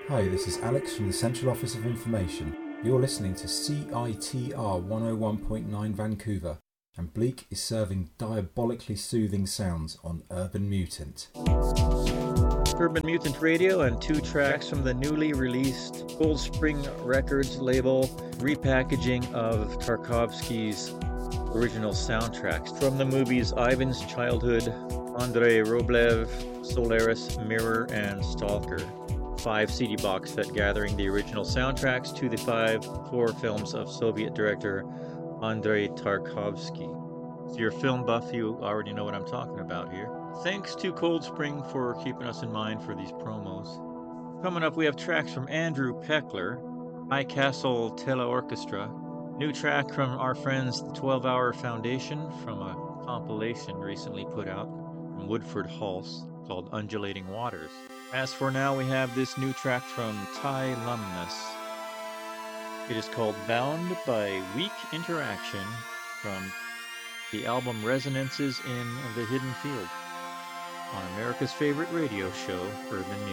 Hi, this is Alex from the Central Office of Information. You're listening to CITR 101.9 Vancouver, and Bleak is serving diabolically soothing sounds on Urban Mutant. Urban Mutant Radio and 2 tracks from the newly released Cold Spring Records label repackaging of Tarkovsky's original soundtracks from the movies Ivan's Childhood, Andrei Rublev, Solaris, Mirror, and Stalker. 5 CD box set gathering the original soundtracks to the 5 horror films of Soviet director Andrei Tarkovsky. So you're a film buff, you already know what I'm talking about here. Thanks to Cold Spring for keeping us in mind for these promos. Coming up, we have tracks from Andrew Peckler, High Castle Tele Orchestra, new track from our friends the 12 Hour Foundation from a compilation recently put out from Woodford Halse called Undulating Waters. As for now, we have this new track from Ty Lumnus. It is called Bound by Weak Interaction from the album Resonances in the Hidden Field on America's favorite radio show, Urban Music.